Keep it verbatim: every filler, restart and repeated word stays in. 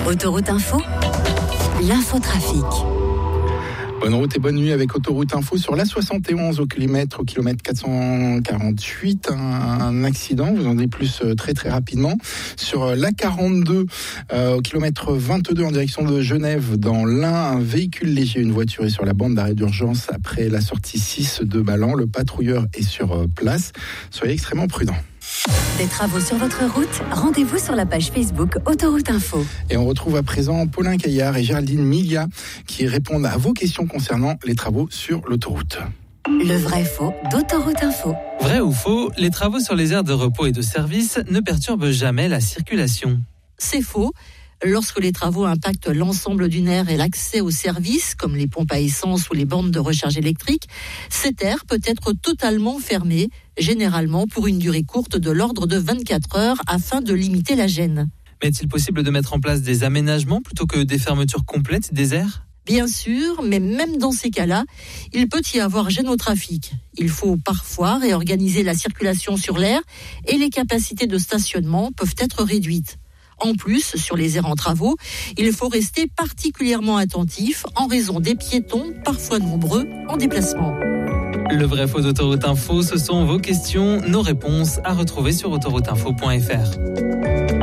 Autoroute Info, l'infotrafic. Bonne route et bonne nuit avec Autoroute Info sur l'A soixante et onze au kilomètre, au kilomètre quatre cent quarante-huit. Un, un accident, vous en dites plus très très rapidement. Sur l'A quarante-deux euh, au kilomètre vingt-deux en direction de Genève, dans l'Ain, un véhicule léger, une voiture est sur la bande d'arrêt d'urgence après la sortie six de Ballan. Le patrouilleur est sur place. Soyez extrêmement prudents. Des travaux sur votre route, rendez-vous sur la page Facebook Autoroute Info. Et on retrouve à présent Paulin Caillard et Géraldine Milia qui répondent à vos questions concernant les travaux sur l'autoroute. Le vrai faux d'Autoroute Info. Vrai ou faux, les travaux sur les aires de repos et de service ne perturbent jamais la circulation. C'est faux. Lorsque les travaux impactent l'ensemble d'une aire et l'accès aux services, comme les pompes à essence ou les bornes de recharge électrique, cette aire peut être totalement fermée, généralement pour une durée courte de l'ordre de vingt-quatre heures, afin de limiter la gêne. Mais est-il possible de mettre en place des aménagements plutôt que des fermetures complètes des aires ? Bien sûr, mais même dans ces cas-là, il peut y avoir gêne au trafic. Il faut parfois réorganiser la circulation sur l'aire et les capacités de stationnement peuvent être réduites. En plus, sur les aires en travaux, il faut rester particulièrement attentif en raison des piétons, parfois nombreux, en déplacement. Le vrai faux d'Autoroute Info, ce sont vos questions, nos réponses à retrouver sur autoroute info point f r.